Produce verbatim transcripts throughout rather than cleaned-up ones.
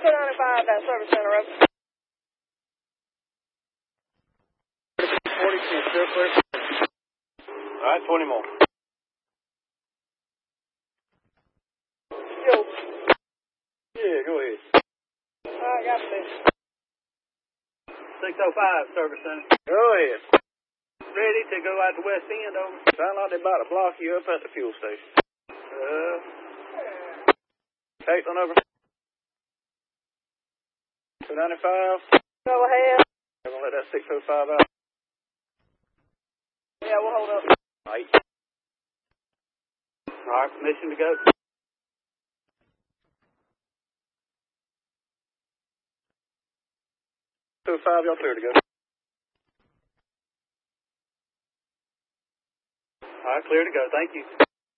two ninety-five, that service center up. forty-two, still clear. All right, twenty more. Yo. Yeah, go ahead. All right, got this. six oh five, service center. Go ahead. Ready to go out the west end, over. Sound like they're about to block you up at the fuel station. Uh, Caitlin, over. two ninety-five. Go ahead. I'm going to let that six oh five out. Yeah, we'll hold up. Right. All right, permission to go. two oh five, y'all clear to go. All right, clear to go. Thank you.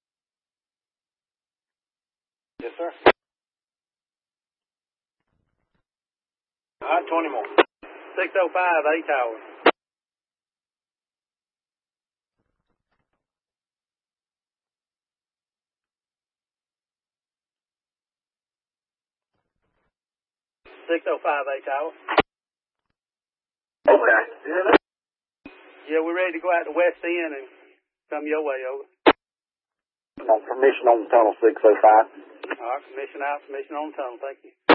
Yes, sir. All right, twenty more. six oh five, eight tower. six oh five, eight tower. Okay. Yeah, we're ready to go out the west end and come your way, over. On permission on tunnel six oh five. All right, permission out, permission on tunnel. Thank you.